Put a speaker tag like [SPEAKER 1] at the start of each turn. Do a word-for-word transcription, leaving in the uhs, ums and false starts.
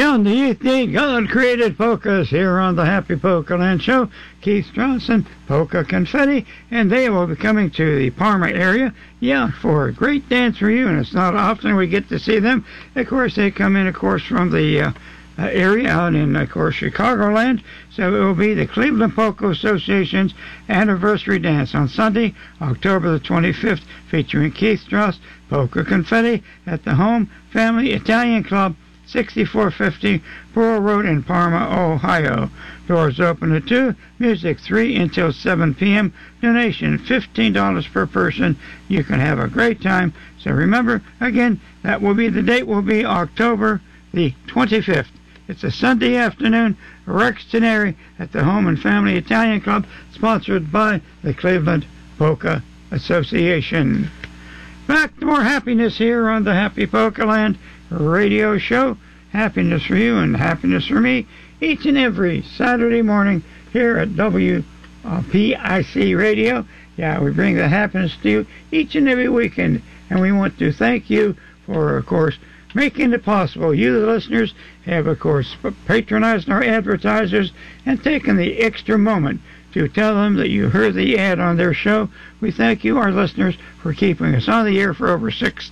[SPEAKER 1] Down the youth day, God created polkas here on the Happy Polka Land Show. Keith Johnson, Polka Confetti, and they will be coming to the Parma area, yeah, for a great dance for you, and it's not often we get to see them. Of course, they come in, of course, from the uh, uh, area out in, of course, Chicagoland, so it will be the Cleveland Polka Association's anniversary dance on Sunday, October the twenty-fifth, featuring Keith Strauss, Polka Confetti, at the Home Family Italian Club, sixty-four fifty Pearl Road in Parma, Ohio. Doors open at two, music three until seven p.m. Donation fifteen dollars per person. You can have a great time. So remember, again, that will be, the date will be October the twenty-fifth. It's a Sunday afternoon, Rex Teneri at the Home and Family Italian Club, sponsored by the Cleveland Polka Association. Back to more happiness here on the Happy Polka Land radio show. Happiness for you and happiness for me each and every Saturday morning here at W P I C Radio. Yeah, we bring the happiness to you each and every weekend, and we want to thank you for, of course, making it possible. You, the listeners, have, of course, patronized our advertisers and taken the extra moment to tell them that you heard the ad on their show. We thank you, our listeners, for keeping us on the air for over six